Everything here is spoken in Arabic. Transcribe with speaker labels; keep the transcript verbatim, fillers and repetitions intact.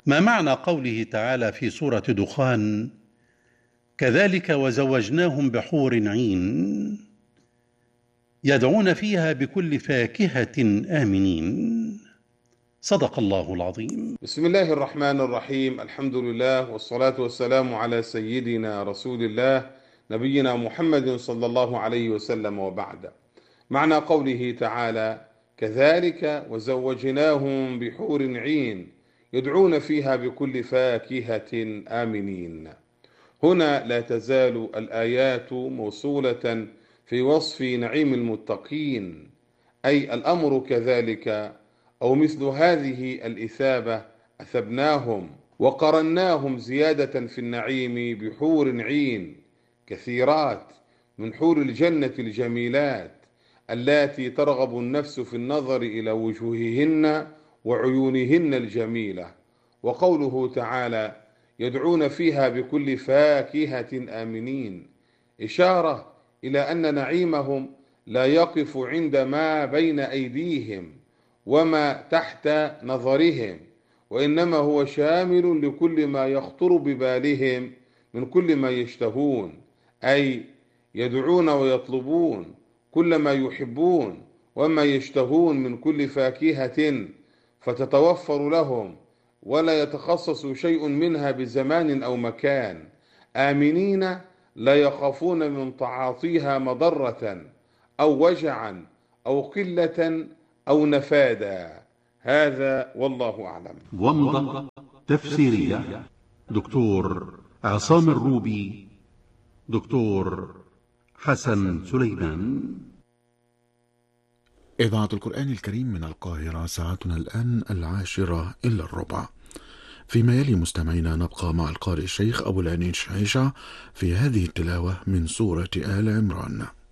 Speaker 1: ما معنى قوله تعالى في سورة دخان: كذلك وزوجناهم بحور عين يدعون فيها بكل فاكهة آمنين؟ صدق الله العظيم.
Speaker 2: بسم الله الرحمن الرحيم. الحمد لله والصلاة والسلام على سيدنا رسول الله نبينا محمد صلى الله عليه وسلم، وبعد. معنى قوله تعالى: كذلك وزوجناهم بحور عين يدعون فيها بكل فاكهة آمنين. هنا لا تزال الآيات موصولة في وصف نعيم المتقين، أي الأمر كذلك أو مثل هذه الإثابة أثبناهم وقرناهم زيادة في النعيم بحور عين كثيرات من حور الجنة الجميلات اللاتي ترغب النفس في النظر إلى وجوههن وعيونهن الجميلة. وقوله تعالى: يدعون فيها بكل فاكهة آمنين، إشارة إلى أن نعيمهم لا يقف عند ما بين أيديهم وما تحت نظرهم، وإنما هو شامل لكل ما يخطر ببالهم من كل ما يشتهون، أي يدعون ويطلبون كل ما يحبون وما يشتهون من كل فاكهة فتتوفر لهم، ولا يتخصص شيء منها بزمان أو مكان، آمنين لا يخافون من تعاطيها مضرة أو وجعا أو قلة أو نفادا. هذا والله أعلم.
Speaker 1: ومضة تفسيرية دكتور عصام الروبي، دكتور حسن سليمان.
Speaker 3: إذاعة القرآن الكريم من القاهرة، ساعتنا الآن العاشرة إلا الربع. فيما يلي مستمعينا نبقى مع القارئ الشيخ أبو العنين شعيشة في هذه التلاوة من سورة آل عمران.